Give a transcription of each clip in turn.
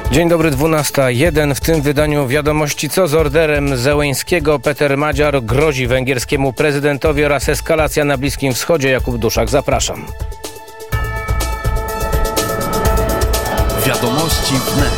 Dzień dobry, 12:01. W tym wydaniu wiadomości co z orderem Zełenskiego. Peter Madziar grozi węgierskiemu prezydentowi oraz eskalacja na Bliskim Wschodzie. Jakub Duszak, zapraszam. Wiadomości wnet.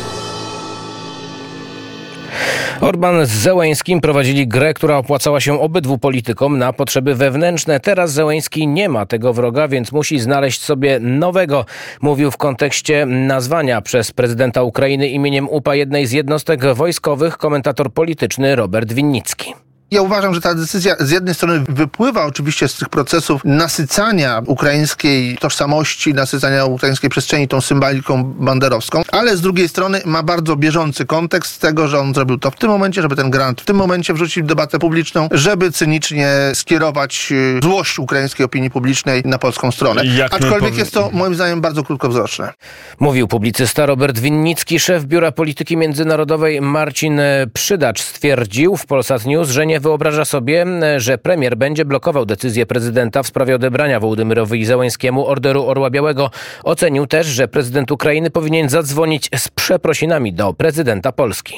Orbán z Zełenskim prowadzili grę, która opłacała się obydwu politykom na potrzeby wewnętrzne. Teraz Zełenski nie ma tego wroga, więc musi znaleźć sobie nowego. Mówił w kontekście nazwania przez prezydenta Ukrainy imieniem UPA jednej z jednostek wojskowych komentator polityczny Robert Winnicki. Ja uważam, że ta decyzja z jednej strony wypływa oczywiście z tych procesów nasycania ukraińskiej tożsamości, nasycania ukraińskiej przestrzeni tą symboliką banderowską, ale z drugiej strony ma bardzo bieżący kontekst tego, że on zrobił to w tym momencie, żeby ten grant w tym momencie wrzucić w debatę publiczną, żeby cynicznie skierować złość ukraińskiej opinii publicznej na polską stronę. Aczkolwiek jest to moim zdaniem bardzo krótkowzroczne. Mówił publicysta Robert Winnicki. Szef Biura Polityki Międzynarodowej Marcin Przydacz stwierdził w Polsat News, że nie wyobraża sobie, że premier będzie blokował decyzję prezydenta w sprawie odebrania Wołodymyrowi Zełenskiemu Orderu Orła Białego. Ocenił też, że prezydent Ukrainy powinien zadzwonić z przeprosinami do prezydenta Polski.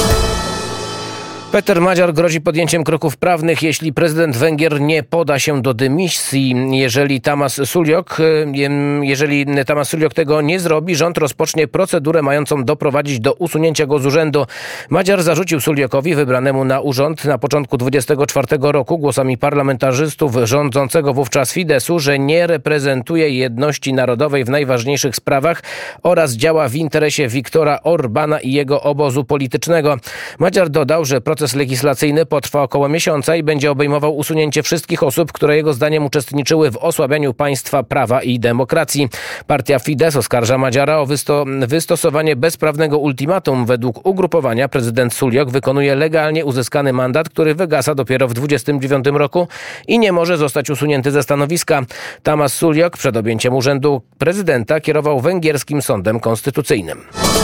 Peter Madziar grozi podjęciem kroków prawnych, jeśli prezydent Węgier nie poda się do dymisji. Jeżeli Tamas Suljok tego nie zrobi, rząd rozpocznie procedurę mającą doprowadzić do usunięcia go z urzędu. Madziar zarzucił Suljokowi, wybranemu na urząd na początku 2024 roku głosami parlamentarzystów rządzącego wówczas Fideszu, że nie reprezentuje jedności narodowej w najważniejszych sprawach oraz działa w interesie Viktora Orbána i jego obozu politycznego. Madziar dodał, że proces legislacyjny potrwa około miesiąca i będzie obejmował usunięcie wszystkich osób, które jego zdaniem uczestniczyły w osłabianiu państwa prawa i demokracji. Partia Fidesz oskarża Madziara o wystosowanie bezprawnego ultimatum. Według ugrupowania prezydent Suljok wykonuje legalnie uzyskany mandat, który wygasa dopiero w 2029 roku i nie może zostać usunięty ze stanowiska. Tamas Suljok przed objęciem urzędu prezydenta kierował węgierskim sądem konstytucyjnym.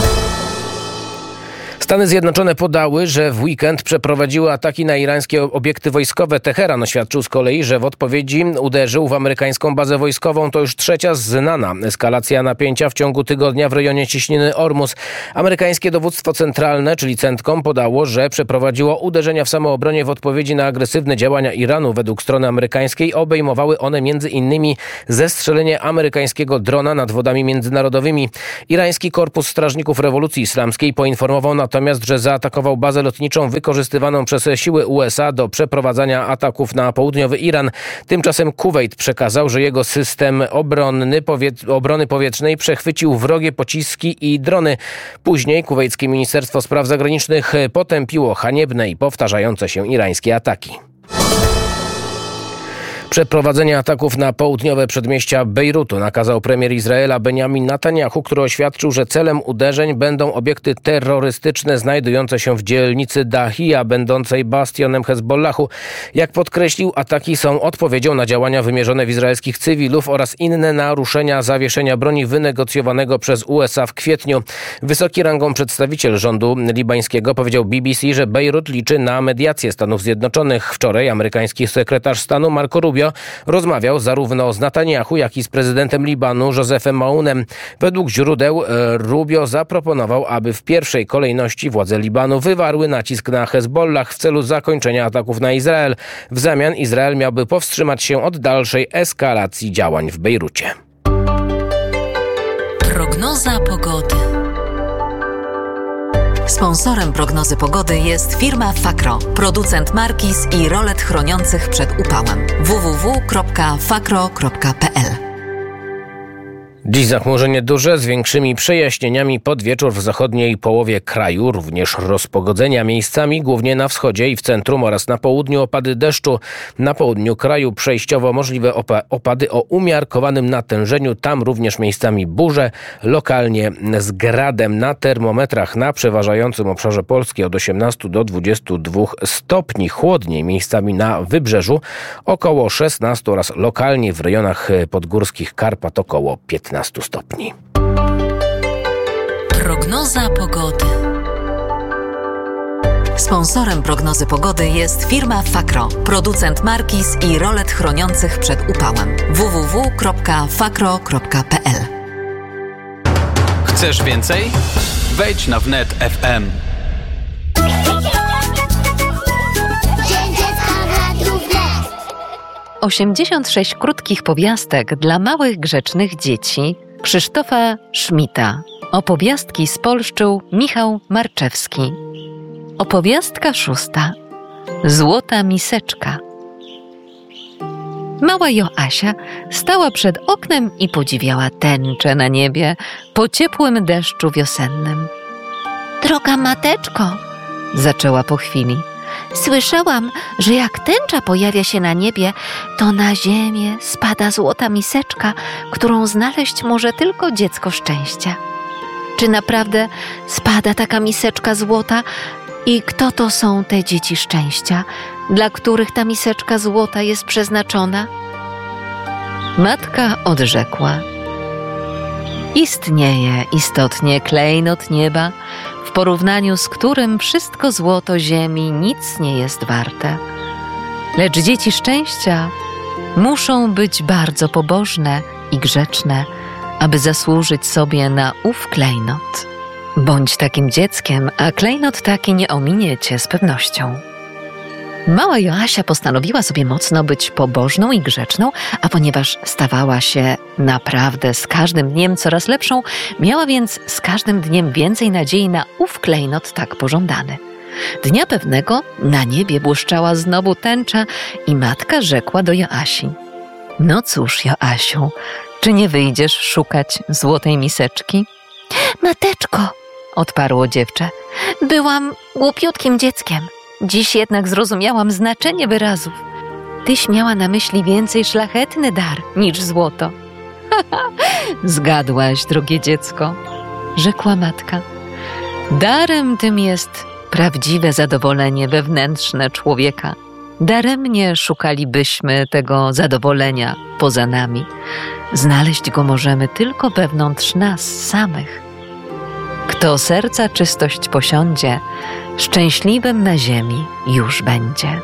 Stany Zjednoczone podały, że w weekend przeprowadziły ataki na irańskie obiekty wojskowe. Teheran oświadczył z kolei, że w odpowiedzi uderzył w amerykańską bazę wojskową. To już trzecia znana eskalacja napięcia w ciągu tygodnia w rejonie cieśniny Ormus. Amerykańskie dowództwo centralne, czyli CENTCOM, podało, że przeprowadziło uderzenia w samoobronie w odpowiedzi na agresywne działania Iranu. Według strony amerykańskiej obejmowały one m.in. zestrzelenie amerykańskiego drona nad wodami międzynarodowymi. Irański Korpus Strażników Rewolucji Islamskiej poinformował natomiast, że zaatakował bazę lotniczą wykorzystywaną przez siły USA do przeprowadzania ataków na południowy Iran. Tymczasem Kuwejt przekazał, że jego system obrony powietrznej przechwycił wrogie pociski i drony. Później kuwejskie Ministerstwo Spraw Zagranicznych potępiło haniebne i powtarzające się irańskie ataki. Przeprowadzenie ataków na południowe przedmieścia Bejrutu nakazał premier Izraela Benjamin Netanjahu, który oświadczył, że celem uderzeń będą obiekty terrorystyczne znajdujące się w dzielnicy Dahija, będącej bastionem Hezbollahu. Jak podkreślił, ataki są odpowiedzią na działania wymierzone w izraelskich cywilów oraz inne naruszenia zawieszenia broni wynegocjowanego przez USA w kwietniu. Wysoki rangą przedstawiciel rządu libańskiego powiedział BBC, że Bejrut liczy na mediację Stanów Zjednoczonych. Wczoraj amerykański sekretarz stanu Marco Rubio rozmawiał zarówno z Netanjahu, jak i z prezydentem Libanu Josephem Aounem. Według źródeł Rubio zaproponował, aby w pierwszej kolejności władze Libanu wywarły nacisk na Hezbollah w celu zakończenia ataków na Izrael. W zamian Izrael miałby powstrzymać się od dalszej eskalacji działań w Bejrucie. Prognoza pogody. Sponsorem prognozy pogody jest firma Fakro, producent markiz i rolet chroniących przed upałem. www.fakro.pl. Dziś zachmurzenie duże z większymi przejaśnieniami pod wieczór w zachodniej połowie kraju. Również rozpogodzenia miejscami, głównie na wschodzie i w centrum oraz na południu opady deszczu. Na południu kraju przejściowo możliwe opady o umiarkowanym natężeniu. Tam również miejscami burze, lokalnie z gradem. Na termometrach na przeważającym obszarze Polski od 18 do 22 stopni. Chłodniej miejscami na wybrzeżu około 16 oraz lokalnie w rejonach podgórskich Karpat około 15 stopni. Prognoza pogody. Sponsorem prognozy pogody jest firma Fakro, producent markiz i rolet chroniących przed upałem. www.fakro.pl. Chcesz więcej? Wejdź na wnet FM. 86 krótkich powiastek dla małych, grzecznych dzieci Krzysztofa Szmita. Opowiastki spolszczył Michał Marczewski. Opowiastka 6. Złota miseczka. Mała Joasia stała przed oknem i podziwiała tęczę na niebie po ciepłym deszczu wiosennym. Droga mateczko, zaczęła po chwili. Słyszałam, że jak tęcza pojawia się na niebie, to na ziemię spada złota miseczka, którą znaleźć może tylko dziecko szczęścia. Czy naprawdę spada taka miseczka złota i kto to są te dzieci szczęścia, dla których ta miseczka złota jest przeznaczona? Matka odrzekła: istnieje istotnie klejnot nieba, w porównaniu z którym wszystko złoto ziemi nic nie jest warte. Lecz dzieci szczęścia muszą być bardzo pobożne i grzeczne, aby zasłużyć sobie na ów klejnot. Bądź takim dzieckiem, a klejnot taki nie ominie cię z pewnością. Mała Joasia postanowiła sobie mocno być pobożną i grzeczną, a ponieważ stawała się naprawdę z każdym dniem coraz lepszą, miała więc z każdym dniem więcej nadziei na ów klejnot tak pożądany. Dnia pewnego na niebie błyszczała znowu tęcza i matka rzekła do Joasi: no cóż, Joasiu, czy nie wyjdziesz szukać złotej miseczki? Mateczko, odparło dziewczę, byłam głupiutkim dzieckiem. Dziś jednak zrozumiałam znaczenie wyrazów. Tyś miała na myśli więcej szlachetny dar niż złoto. Zgadłaś, drogie dziecko, rzekła matka. Darem tym jest prawdziwe zadowolenie wewnętrzne człowieka. Daremnie szukalibyśmy tego zadowolenia poza nami. Znaleźć go możemy tylko wewnątrz nas samych. Kto serca czystość posiądzie, szczęśliwym na ziemi już będzie.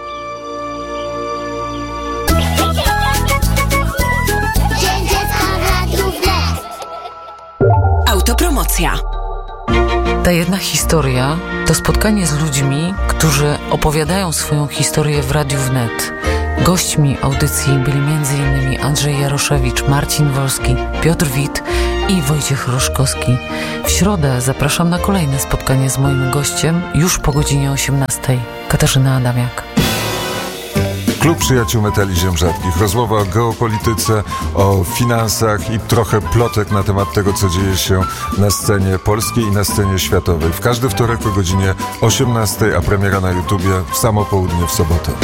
Autopromocja. Ta jedna historia to spotkanie z ludźmi, którzy opowiadają swoją historię w Radiu Wnet. Gośćmi audycji byli m.in. Andrzej Jaroszewicz, Marcin Wolski, Piotr Wit i Wojciech Roszkowski. W środę zapraszam na kolejne spotkanie z moim gościem już po godzinie 18:00. Katarzyna Adamiak. Klub Przyjaciół Metali Ziem Rzadkich. Rozmowa o geopolityce, o finansach i trochę plotek na temat tego, co dzieje się na scenie polskiej i na scenie światowej. W każdy wtorek o godzinie 18:00, a premiera na YouTubie w samo południe w sobotę.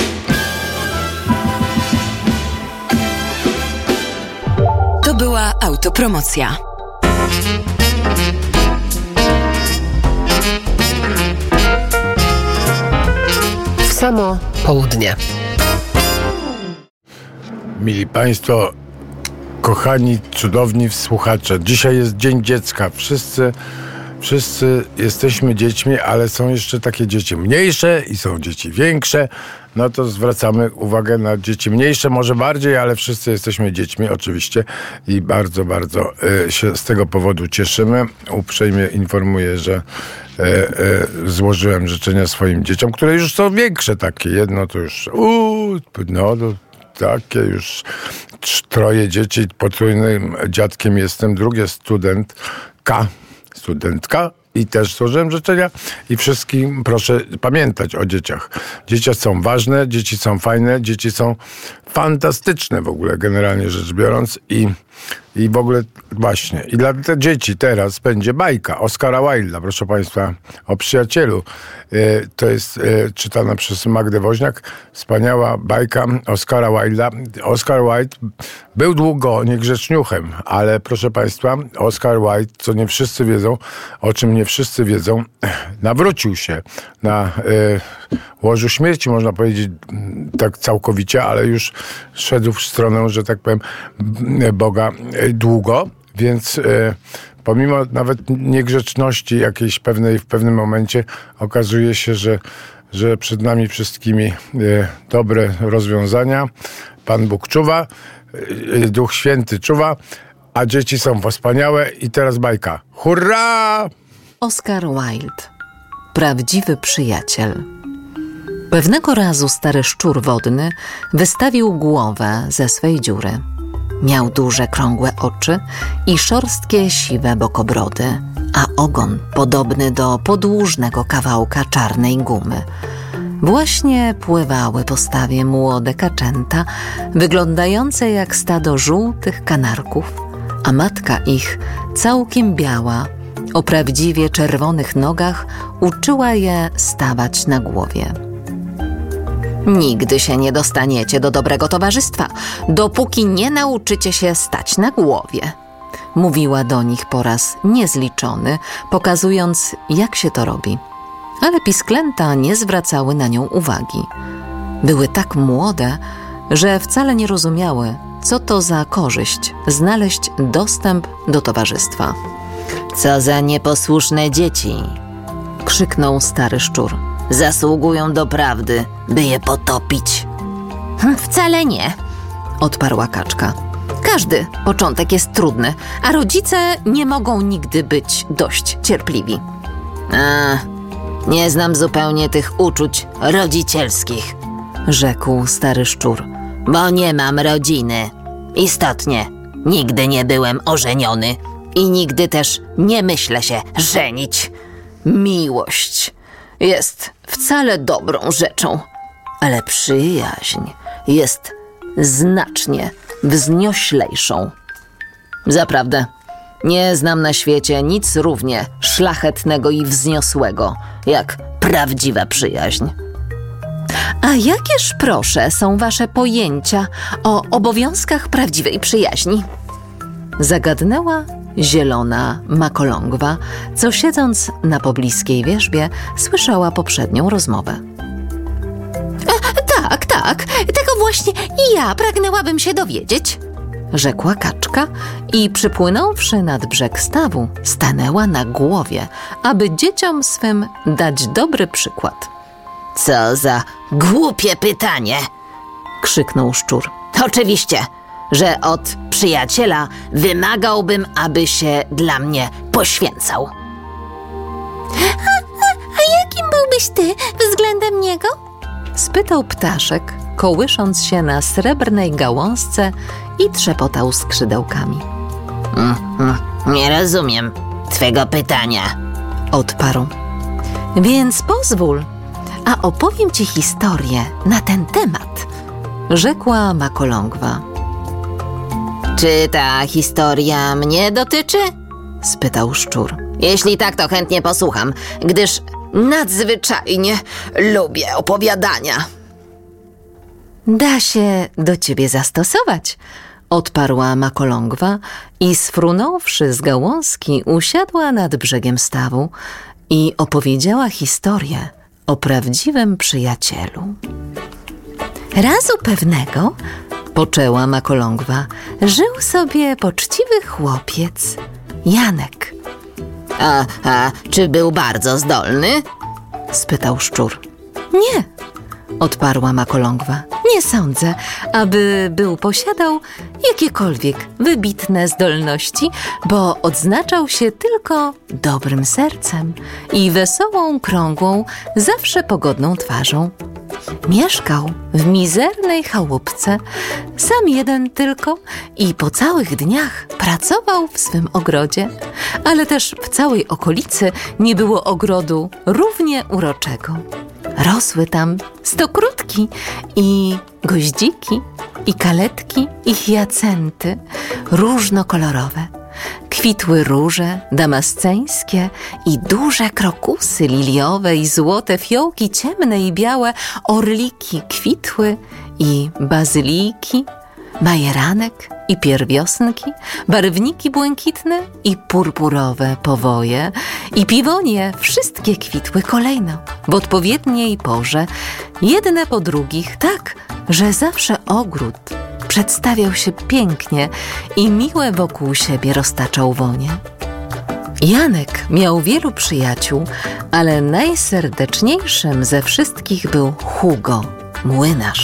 To była autopromocja. W samo południe. Mili Państwo, kochani, cudowni słuchacze, dzisiaj jest Dzień Dziecka. Wszyscy jesteśmy dziećmi, ale są jeszcze takie dzieci mniejsze i są dzieci większe. No to zwracamy uwagę na dzieci mniejsze, może bardziej, ale wszyscy jesteśmy dziećmi oczywiście i bardzo, bardzo się z tego powodu cieszymy. Uprzejmie informuję, że złożyłem życzenia swoim dzieciom, które już są większe takie. Jedno to już takie już 3 dzieci, potrójnym dziadkiem jestem, drugie studentka i też złożyłem życzenia i wszystkim proszę pamiętać o dzieciach. Dzieci są ważne, dzieci są fajne, dzieci są fantastyczne w ogóle, generalnie rzecz biorąc i w ogóle właśnie. I dla tych dzieci teraz będzie bajka Oscara Wilda, proszę Państwa, o przyjacielu. To jest czytana przez Magdę Woźniak. Wspaniała bajka Oscara Wilda. Oscar Wilde był długo niegrzeczniuchem, ale proszę Państwa, Oscar Wilde, co nie wszyscy wiedzą, o czym nie wszyscy wiedzą, nawrócił się na łożu śmierci, można powiedzieć tak całkowicie, ale już szedł w stronę, że tak powiem, Boga długo, więc pomimo nawet niegrzeczności jakiejś pewnej w pewnym momencie okazuje się, że przed nami wszystkimi dobre rozwiązania. Pan Bóg czuwa, Duch Święty czuwa, a dzieci są wspaniałe i teraz bajka. Hurra! Oscar Wilde. Prawdziwy przyjaciel. Pewnego razu stary szczur wodny wystawił głowę ze swej dziury. Miał duże, krągłe oczy i szorstkie, siwe bokobrody, a ogon podobny do podłużnego kawałka czarnej gumy. Właśnie pływały po stawie młode kaczęta, wyglądające jak stado żółtych kanarków, a matka ich, całkiem biała, o prawdziwie czerwonych nogach, uczyła je stawać na głowie. Nigdy się nie dostaniecie do dobrego towarzystwa, dopóki nie nauczycie się stać na głowie, mówiła do nich po raz niezliczony, pokazując, jak się to robi. Ale pisklęta nie zwracały na nią uwagi. Były tak młode, że wcale nie rozumiały, co to za korzyść znaleźć dostęp do towarzystwa. Co za nieposłuszne dzieci! Krzyknął stary szczur. Zasługują do prawdy, by je potopić. Wcale nie, odparła kaczka. Każdy początek jest trudny, a rodzice nie mogą nigdy być dość cierpliwi. Nie znam zupełnie tych uczuć rodzicielskich, rzekł stary szczur, bo nie mam rodziny. Istotnie, nigdy nie byłem ożeniony i nigdy też nie myślę się żenić. Miłość jest wcale dobrą rzeczą, ale przyjaźń jest znacznie wznioślejszą. Zaprawdę, nie znam na świecie nic równie szlachetnego i wzniosłego, jak prawdziwa przyjaźń. A jakież, proszę, są wasze pojęcia o obowiązkach prawdziwej przyjaźni? Zagadnęła zielona makolągwa, co siedząc na pobliskiej wierzbie słyszała poprzednią rozmowę. Tak, tego właśnie i ja pragnęłabym się dowiedzieć, rzekła kaczka i przypłynąwszy nad brzeg stawu, stanęła na głowie, aby dzieciom swym dać dobry przykład. Co za głupie pytanie, krzyknął szczur. Oczywiście, że od przyjaciela wymagałbym, aby się dla mnie poświęcał. A jakim byłbyś ty względem niego? Spytał ptaszek, kołysząc się na srebrnej gałązce i trzepotał skrzydełkami. Nie rozumiem twego pytania, odparł. Więc pozwól, a opowiem ci historię na ten temat, rzekła makolągwa. Czy ta historia mnie dotyczy? Spytał szczur. Jeśli tak, to chętnie posłucham, gdyż nadzwyczajnie lubię opowiadania. Da się do ciebie zastosować, odparła makolągwa i sfrunąwszy z gałązki usiadła nad brzegiem stawu i opowiedziała historię o prawdziwym przyjacielu. Razu pewnego, poczęła makolągwa, żył sobie poczciwy chłopiec, Janek. A czy był bardzo zdolny? Spytał szczur. Nie, odparła makolągwa. Nie sądzę, aby posiadał jakiekolwiek wybitne zdolności, bo odznaczał się tylko dobrym sercem i wesołą, krągłą, zawsze pogodną twarzą. Mieszkał w mizernej chałupce, sam jeden tylko i po całych dniach pracował w swym ogrodzie, ale też w całej okolicy nie było ogrodu równie uroczego. Rosły tam stokrutki i goździki, i kaletki, i hiacenty, różnokolorowe. Kwitły róże damasceńskie i duże krokusy liliowe i złote fiołki ciemne i białe, orliki kwitły i bazyliki, majeranek i pierwiosnki, barwniki błękitne i purpurowe powoje i piwonie, wszystkie kwitły kolejno, w odpowiedniej porze, jedne po drugich, tak, że zawsze ogród przedstawiał się pięknie i miłe wokół siebie roztaczał wonie. Janek miał wielu przyjaciół, ale najserdeczniejszym ze wszystkich był Hugo, młynarz.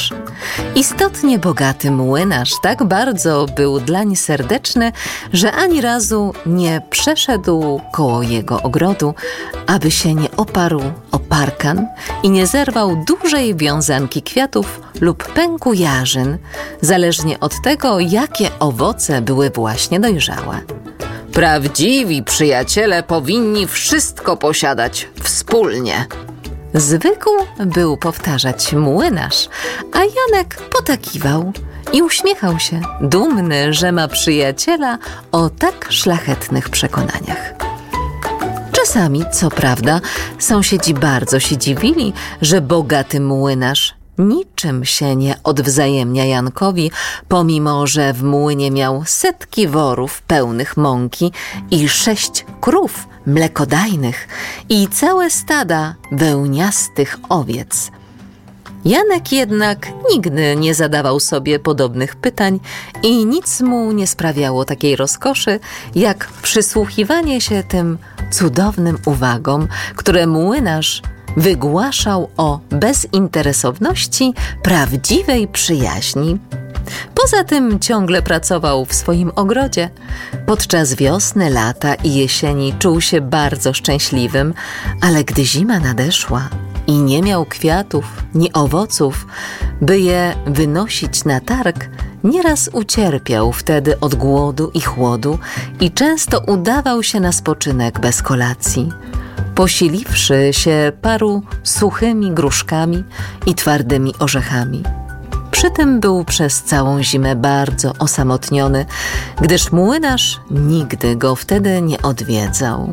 Istotnie bogaty młynarz tak bardzo był dlań serdeczny, że ani razu nie przeszedł koło jego ogrodu, aby się nie oparł o parkan i nie zerwał dużej wiązanki kwiatów lub pęku jarzyn, zależnie od tego, jakie owoce były właśnie dojrzałe. Prawdziwi przyjaciele powinni wszystko posiadać wspólnie. Zwykł był powtarzać młynarz, a Janek potakiwał i uśmiechał się, dumny, że ma przyjaciela o tak szlachetnych przekonaniach. Czasami, co prawda, sąsiedzi bardzo się dziwili, że bogaty młynarz niczym się nie odwzajemnia Jankowi, pomimo że w młynie miał setki worów pełnych mąki i 6 krów mlekodajnych i całe stada wełniastych owiec. Janek jednak nigdy nie zadawał sobie podobnych pytań i nic mu nie sprawiało takiej rozkoszy, jak przysłuchiwanie się tym cudownym uwagom, które młynarz wygłaszał o bezinteresowności prawdziwej przyjaźni. Poza tym ciągle pracował w swoim ogrodzie. Podczas wiosny, lata i jesieni czuł się bardzo szczęśliwym, ale gdy zima nadeszła i nie miał kwiatów ni owoców, by je wynosić na targ, nieraz ucierpiał wtedy od głodu i chłodu i często udawał się na spoczynek bez kolacji, posiliwszy się paru suchymi gruszkami i twardymi orzechami. Przy tym był przez całą zimę bardzo osamotniony, gdyż młynarz nigdy go wtedy nie odwiedzał.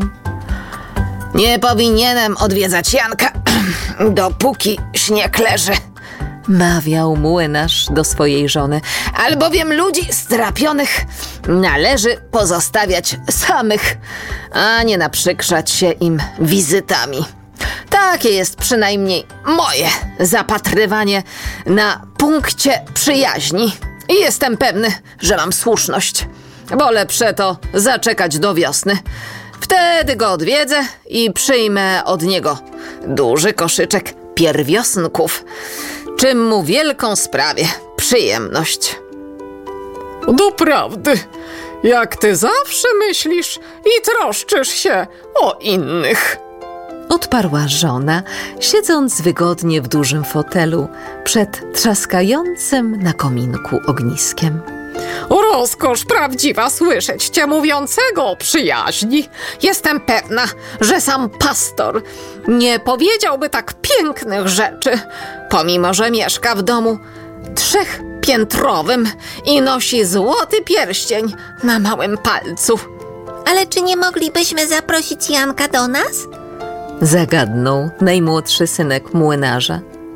Nie powinienem odwiedzać Janka, dopóki śnieg leży, mawiał młynarz do swojej żony, albowiem ludzi strapionych należy pozostawiać samych, a nie naprzykrzać się im wizytami. Takie jest przynajmniej moje zapatrywanie na punkcie przyjaźni i jestem pewny, że mam słuszność. Wolę przeto zaczekać do wiosny. Wtedy go odwiedzę i przyjmę od niego duży koszyczek pierwiosnków, czym mu wielką sprawię przyjemność. Doprawdy, jak ty zawsze myślisz i troszczysz się o innych, odparła żona, siedząc wygodnie w dużym fotelu przed trzaskającym na kominku ogniskiem. Rozkosz prawdziwa słyszeć cię mówiącego o przyjaźni. Jestem pewna, że sam pastor nie powiedziałby tak pięknych rzeczy, pomimo że mieszka w domu 3-piętrowym i nosi złoty pierścień na małym palcu. Ale czy nie moglibyśmy zaprosić Janka do nas? Zagadnął najmłodszy synek młynarza.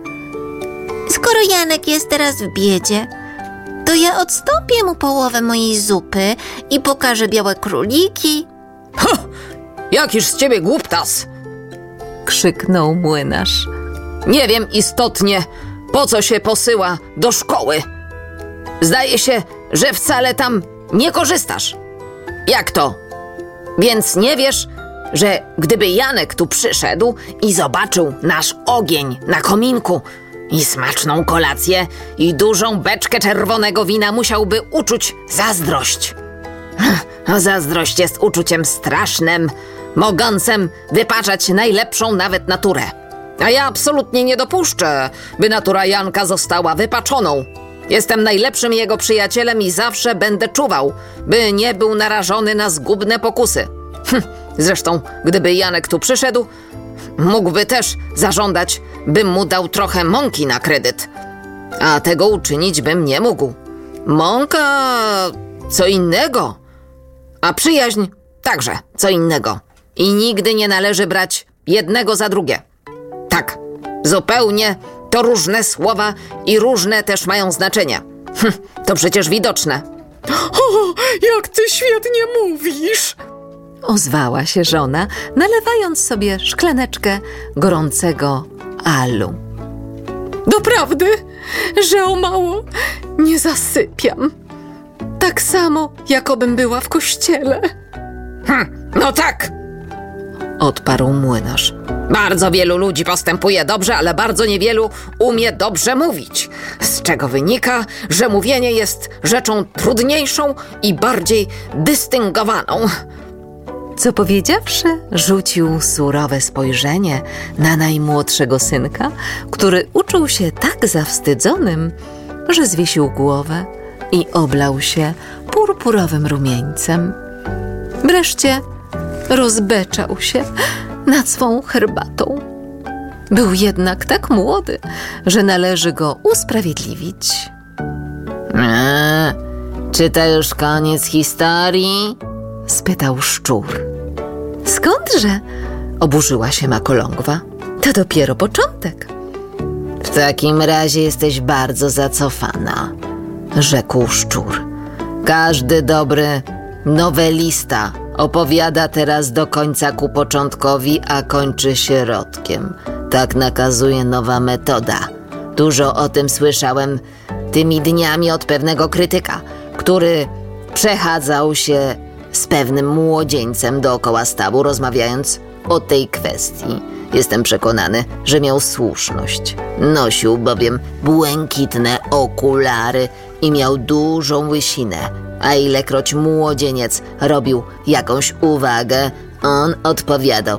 Skoro Janek jest teraz w biedzie, to ja odstąpię mu połowę mojej zupy i pokażę białe króliki. Ha! Jakiż z ciebie głuptas! Krzyknął młynarz. Nie wiem istotnie, po co się posyła do szkoły. Zdaje się, że wcale tam nie korzystasz. Jak to? Więc nie wiesz, że gdyby Janek tu przyszedł i zobaczył nasz ogień na kominku i smaczną kolację i dużą beczkę czerwonego wina, musiałby uczuć zazdrość. A zazdrość jest uczuciem strasznym, mogącym wypaczać najlepszą nawet naturę. A ja absolutnie nie dopuszczę, by natura Janka została wypaczoną. Jestem najlepszym jego przyjacielem i zawsze będę czuwał, by nie był narażony na zgubne pokusy. Zresztą, gdyby Janek tu przyszedł, mógłby też zażądać, bym mu dał trochę mąki na kredyt. A tego uczynić bym nie mógł. Mąka co innego, a przyjaźń także co innego. I nigdy nie należy brać jednego za drugie. Tak, zupełnie to różne słowa i różne też mają znaczenie. To przecież widoczne. O, jak ty świetnie mówisz! Ozwała się żona, nalewając sobie szklaneczkę gorącego alu. Doprawdy, że o mało nie zasypiam. Tak samo, jakobym była w kościele. No tak! Odparł młynarz. Bardzo wielu ludzi postępuje dobrze, ale bardzo niewielu umie dobrze mówić. Z czego wynika, że mówienie jest rzeczą trudniejszą i bardziej dystyngowaną. Co powiedziawszy, rzucił surowe spojrzenie na najmłodszego synka, który uczuł się tak zawstydzonym, że zwiesił głowę i oblał się purpurowym rumieńcem. Wreszcie rozbeczał się nad swą herbatą. Był jednak tak młody, że należy go usprawiedliwić. Czy to już koniec historii? Spytał szczur. Skądże? Oburzyła się Makolągwa. To dopiero początek. W takim razie jesteś bardzo zacofana, rzekł szczur. Każdy dobry nowelista opowiada teraz do końca ku początkowi, a kończy środkiem. Tak nakazuje nowa metoda. Dużo o tym słyszałem tymi dniami od pewnego krytyka, który przechadzał się z pewnym młodzieńcem dookoła stawu, rozmawiając o tej kwestii. Jestem przekonany, że miał słuszność. Nosił bowiem błękitne okulary i miał dużą łysinę. A ilekroć młodzieniec robił jakąś uwagę, on odpowiadał: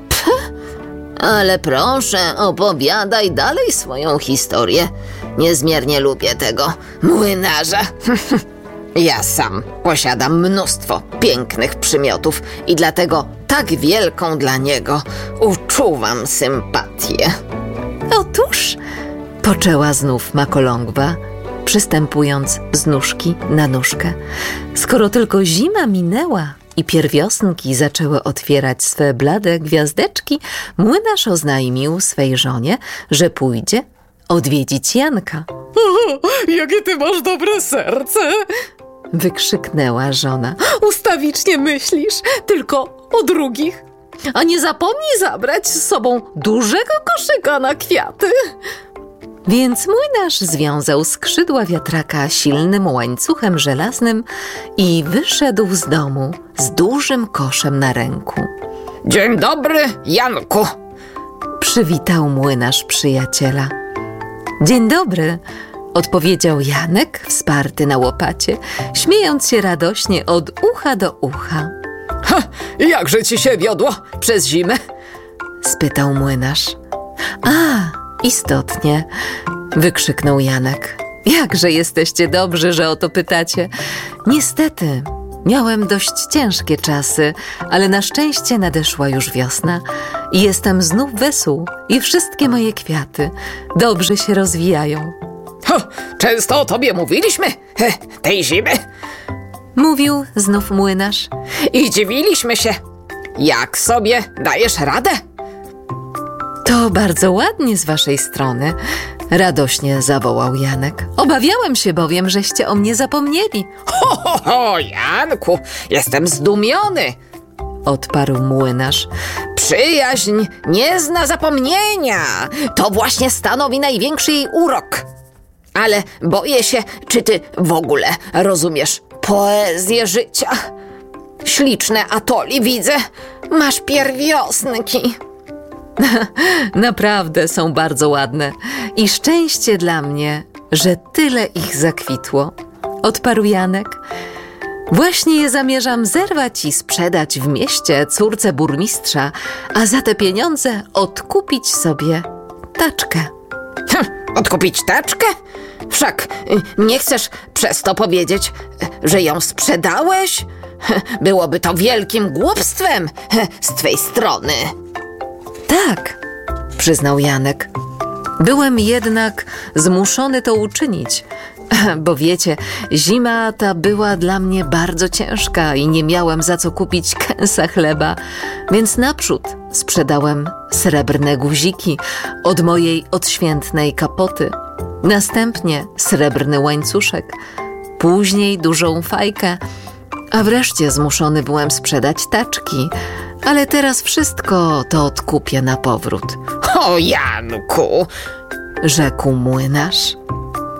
ale proszę, opowiadaj dalej swoją historię. Niezmiernie lubię tego młynarza. Ja sam posiadam mnóstwo pięknych przymiotów i dlatego tak wielką dla niego uczuwam sympatię. Otóż, poczęła znów Makolągwa, przystępując z nóżki na nóżkę. Skoro tylko zima minęła i pierwiosnki zaczęły otwierać swe blade gwiazdeczki, młynarz oznajmił swej żonie, że pójdzie odwiedzić Janka. Jakie ty masz dobre serce! Wykrzyknęła żona. Ustawicznie myślisz tylko o drugich. A nie zapomnij zabrać z sobą dużego koszyka na kwiaty. Więc młynarz związał skrzydła wiatraka silnym łańcuchem żelaznym i wyszedł z domu z dużym koszem na ręku. Dzień dobry, Janku! Przywitał młynarz przyjaciela. Dzień dobry, odpowiedział Janek, wsparty na łopacie, śmiejąc się radośnie od ucha do ucha. Jakże ci się wiodło przez zimę? Spytał młynarz. Istotnie, wykrzyknął Janek. Jakże jesteście dobrzy, że o to pytacie. Niestety, miałem dość ciężkie czasy, ale na szczęście nadeszła już wiosna i jestem znów wesół i wszystkie moje kwiaty dobrze się rozwijają. Często o tobie mówiliśmy, tej zimy. Mówił znów młynarz. I dziwiliśmy się, jak sobie dajesz radę. To bardzo ładnie z waszej strony, radośnie zawołał Janek. Obawiałem się bowiem, żeście o mnie zapomnieli. Janku, jestem zdumiony, odparł młynarz. Przyjaźń nie zna zapomnienia. To właśnie stanowi największy jej urok. Ale boję się, czy ty w ogóle rozumiesz poezję życia. Śliczne atoli widzę, masz pierwiosnki. Naprawdę są bardzo ładne i szczęście dla mnie, że tyle ich zakwitło, odparł Janek. Właśnie je zamierzam zerwać i sprzedać w mieście córce burmistrza, a za te pieniądze odkupić sobie taczkę. Odkupić taczkę? Wszak nie chcesz przez to powiedzieć, że ją sprzedałeś? Byłoby to wielkim głupstwem z twej strony. Tak, przyznał Janek. Byłem jednak zmuszony to uczynić, bo wiecie, zima ta była dla mnie bardzo ciężka i nie miałem za co kupić kęsa chleba, więc naprzód sprzedałem srebrne guziki od mojej odświętnej kapoty, następnie srebrny łańcuszek, później dużą fajkę, a wreszcie zmuszony byłem sprzedać taczki, ale teraz wszystko to odkupię na powrót. O Janku, rzekł młynarz.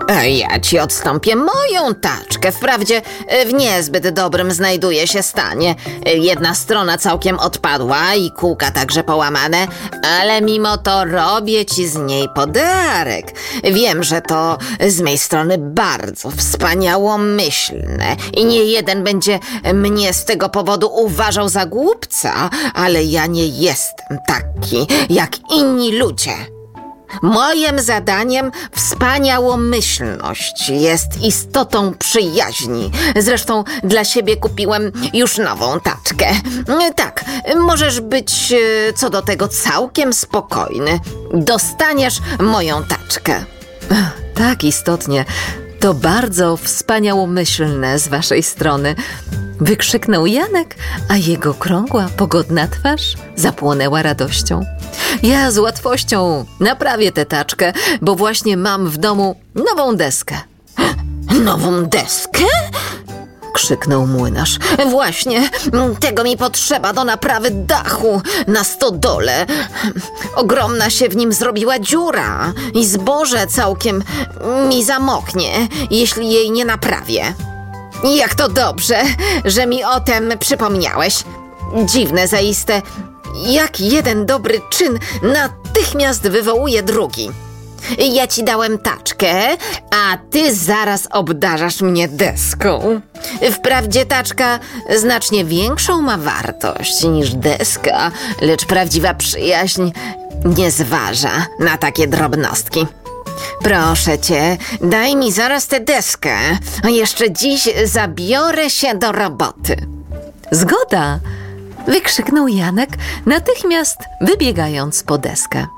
Ja ci odstąpię moją taczkę. Wprawdzie w niezbyt dobrym znajduje się stanie. Jedna strona całkiem odpadła i kółka także połamane, ale mimo to robię ci z niej podarek. Wiem, że to z mej strony bardzo wspaniałomyślne i nie jeden będzie mnie z tego powodu uważał za głupca, ale ja nie jestem taki jak inni ludzie. Moim zadaniem wspaniałomyślność jest istotą przyjaźni. Zresztą dla siebie kupiłem już nową taczkę. Tak, możesz być co do tego całkiem spokojny. Dostaniesz moją taczkę. Tak, istotnie. To bardzo wspaniałomyślne z waszej strony. Wykrzyknął Janek, a jego okrągła, pogodna twarz zapłonęła radością. Ja z łatwością naprawię tę taczkę, bo właśnie mam w domu nową deskę. Nową deskę? Krzyknął młynarz. Właśnie, tego mi potrzeba do naprawy dachu na stodole. Ogromna się w nim zrobiła dziura i zboże całkiem mi zamoknie, jeśli jej nie naprawię. Jak to dobrze, że mi o tym przypomniałeś. Dziwne zaiste, jak jeden dobry czyn natychmiast wywołuje drugi. Ja ci dałem taczkę, a ty zaraz obdarzasz mnie deską. Wprawdzie taczka znacznie większą ma wartość niż deska, lecz prawdziwa przyjaźń nie zważa na takie drobnostki. Proszę cię, daj mi zaraz tę deskę, a jeszcze dziś zabiorę się do roboty. Zgoda! Wykrzyknął Janek, natychmiast wybiegając po deskę.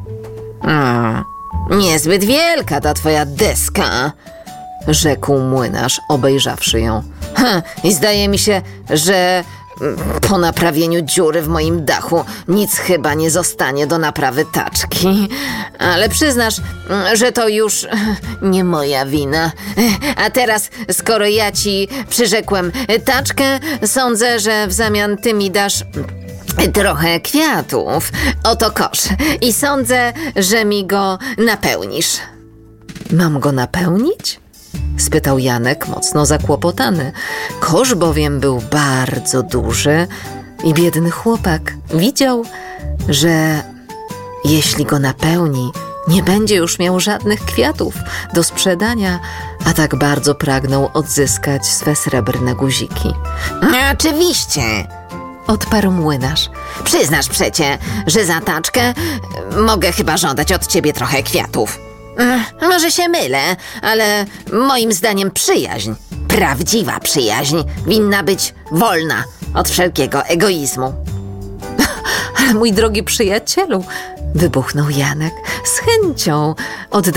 Niezbyt wielka ta twoja deska, rzekł młynarz, obejrzawszy ją. I zdaje mi się, że po naprawieniu dziury w moim dachu nic chyba nie zostanie do naprawy taczki. Ale przyznasz, że to już nie moja wina. A teraz, skoro ja ci przyrzekłem taczkę, sądzę, że w zamian ty mi dasz trochę kwiatów. Oto kosz i sądzę, że mi go napełnisz. Mam go napełnić? Spytał Janek, mocno zakłopotany. Kosz bowiem był bardzo duży i biedny chłopak widział, że jeśli go napełni, nie będzie już miał żadnych kwiatów do sprzedania, a tak bardzo pragnął odzyskać swe srebrne guziki. Oczywiście, odparł młynarz. Przyznasz przecie, że za taczkę mogę chyba żądać od ciebie trochę kwiatów. Może się mylę, ale moim zdaniem przyjaźń, prawdziwa przyjaźń, winna być wolna od wszelkiego egoizmu. Ale mój drogi przyjacielu, wybuchnął Janek, z chęcią